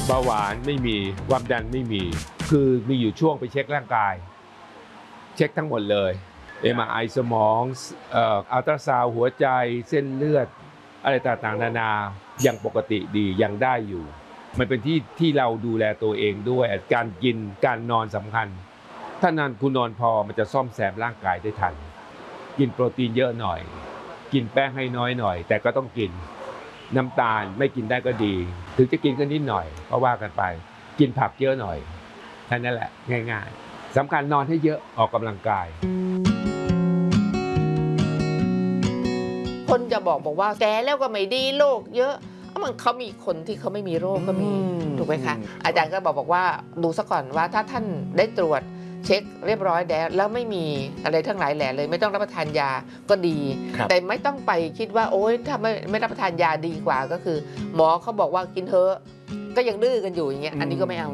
เบาหวานไม่มีความดันไม่มีคือมีอยู่ช่วงไปเช็คร่างกายเช็คทั้งหมดเลย MRI สมองอัลตราซาวด์หัวใจเส้นเลือดอะไรต่างๆนานายังปกติดียังได้อยู่มันเป็นที่เราดูแลตัวเองด้วยการกินการนอนสำคัญถ้านอนคุณนอนพอมันจะซ่อมแซมร่างกายได้ทันกินโปรตีนเยอะหน่อยกินแป้งให้น้อยหน่อยแต่ก็ต้องกินน้ำตาลไม่กินได้ก็ดีถึงจะกินก็นิดหน่อยก็ว่ากันไปกินผักเยอะหน่อยแค่นั้นแหละง่ายๆสำคัญนอนให้เยอะออกกำลังกายคนจะบอกว่าแก่แล้วก็ไม่ดีโรคเยอะมันเขามีคนที่เขาไม่มีโรคก็มีถูกไหมคะอาจารย์ก็บอกว่าดูซะก่อนว่าถ้าท่านได้ตรวจเช็คเรียบร้อยแล้วไม่มีอะไรทั้งหลายแหล่เลยไม่ต้องรับประทานยาก็ดีแต่ไม่ต้องไปคิดว่าโอ๊ยถ้าไม่รับประทานยาดีกว่าก็คือหมอเขาบอกว่ากินเถอะก็ยังดื้อกันอยู่อย่างเงี้ยอันนี้ก็ไม่เอา